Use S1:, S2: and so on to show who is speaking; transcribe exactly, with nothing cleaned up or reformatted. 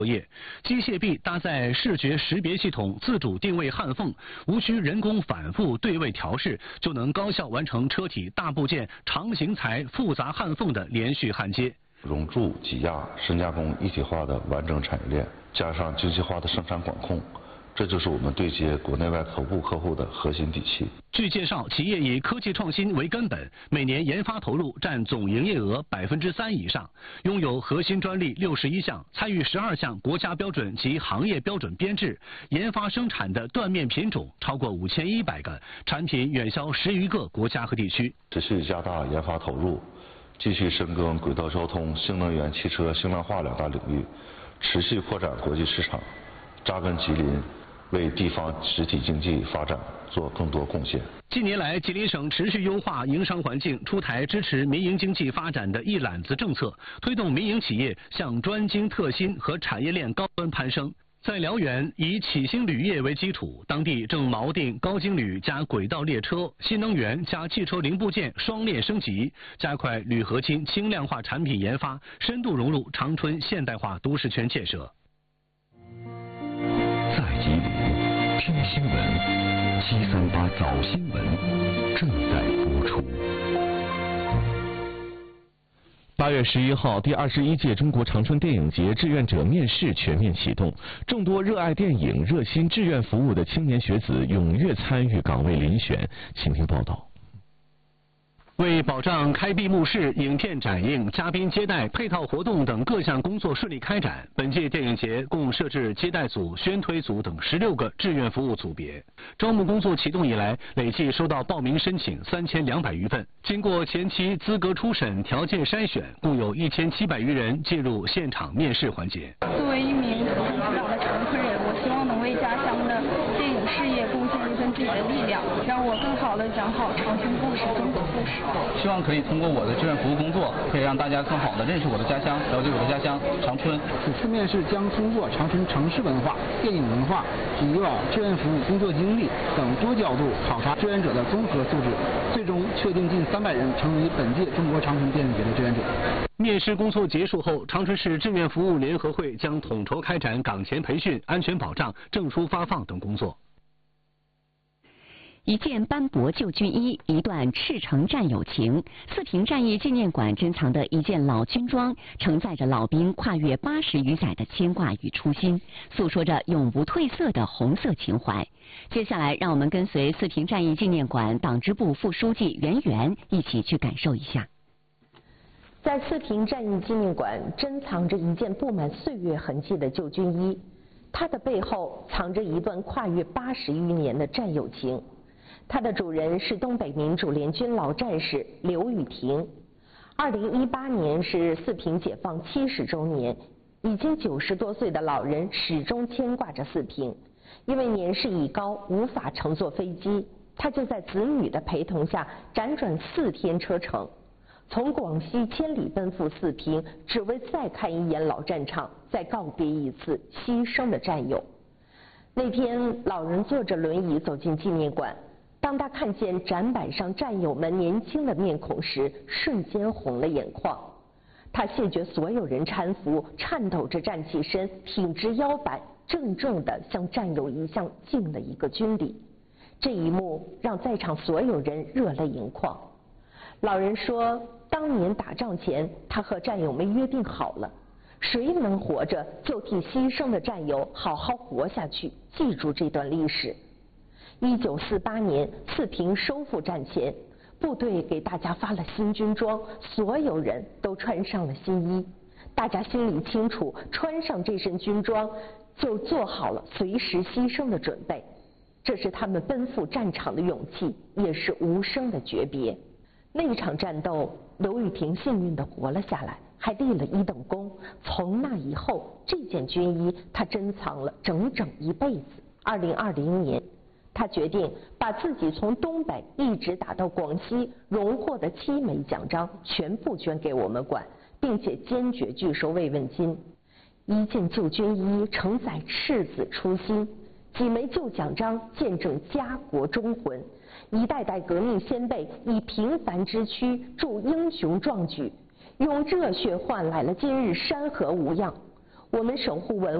S1: 作业，机械臂搭载视觉识别系统，自主定位焊缝，无需人工反复对位调试，就能高效完成车体大部件长型材复杂焊缝的连续焊接。
S2: 熔铸、挤压、深加工一体化的完整产业链，加上精细化的生产管控。 这就是我们对接国内外头部客户的核心底气。
S1: 据介绍，企业以科技创新为根本，每年研发投入占总营业额百分之三以上，拥有核心专利六十一项，参与十二项国家标准及行业标准编制，研发生产的缎面品种超过五千一百个，产品远销十余个国家和地区。
S2: 持续加大研发投入，继续深耕轨道交通、新能源汽车新量化两大领域，持续扩展国际市场，扎根吉林。 为地方实体经济发展做更多贡献。
S1: 近年来，吉林省持续优化营商环境，出台支持民营经济发展的一揽子政策，推动民营企业向专精特新和产业链高端攀升。在辽源，以启兴铝业为基础，当地正锚定高精铝加轨道列车、新能源加汽车零部件双链升级，加快铝合金轻量化产品研发，深度融入长春现代化都市圈建设。
S3: 在吉林听新闻，七三八早新闻正在播出。八月十一号，第二十一届中国长春电影节志愿者面试全面启动，众多热爱电影、热心志愿服务的青年学子踊跃参与岗位遴选。请听报道。
S1: 为保障开闭幕式、影片展映、嘉宾接待、配套活动等各项工作顺利开展，本届电影节共设置接待组、宣推组等十六个志愿服务组别。招募工作启动以来，累计收到报名申请三千两百余份。经过前期资格初审、条件筛选，共有一千七百余人进入现场面试环节。
S4: 作为一名土生土长的长春人，我希望能为家乡的电影事业贡献一份自己的力量，让我更好地讲好长春故事、中国故事。
S5: 希望可以通过我的志愿服务工作，可以让大家更好地认识我的家乡，了解我的家乡长春。
S6: 此次面试将通过长春城市文化、电影文化、以往志愿服务工作经历等多角度考察志愿者的综合素质，最终确定近三百人成为本届中国长春电影节的志愿者。
S1: 面试工作结束后，长春市志愿服务联合会将统筹开展岗前培训、安全保障、证书发放等工作。
S7: 一件斑驳旧军衣，一段赤诚战友情。四平战役纪念馆珍藏的一件老军装，承载着老兵跨越八十余载的牵挂与初心，诉说着永不褪色的红色情怀。接下来，让我们跟随四平战役纪念馆党支部副书记袁元一起去感受一下。
S8: 在四平战役纪念馆珍藏着一件布满岁月痕迹的旧军衣，它的背后藏着一段跨越八十余年的战友情。 它的主人是东北民主联军老战士刘雨婷。二零一八年是四平解放七十周年，已经九十多岁的老人始终牵挂着四平。因为年事已高，无法乘坐飞机，他就在子女的陪同下辗转四天车程，从广西千里奔赴四平，只为再看一眼老战场，再告别一次牺牲的战友。那天，老人坐着轮椅走进纪念馆。 当他看见展板上战友们年轻的面孔时，瞬间红了眼眶。他谢绝所有人搀扶，颤抖着站起身，挺直腰板，郑重地向战友一向敬了一个军礼。这一幕让在场所有人热泪盈眶。老人说，当年打仗前，他和战友们约定好了，谁能活着就替牺牲的战友好好活下去，记住这段历史。 一九四八年，四平收复战前，部队给大家发了新军装，所有人都穿上了新衣。大家心里清楚，穿上这身军装，就做好了随时牺牲的准备。这是他们奔赴战场的勇气，也是无声的诀别。那场战斗，刘雨婷幸运地活了下来，还立了一等功。从那以后，这件军衣她珍藏了整整一辈子。二零二零年。 他决定把自己从东北一直打到广西荣获的七枚奖章全部捐给我们馆，并且坚决拒收慰问金。一件旧军衣承载赤子初心，几枚旧奖章见证家国忠魂。一代代革命先辈以平凡之躯铸英雄壮举，用热血换来了今日山河无恙。 我们守护文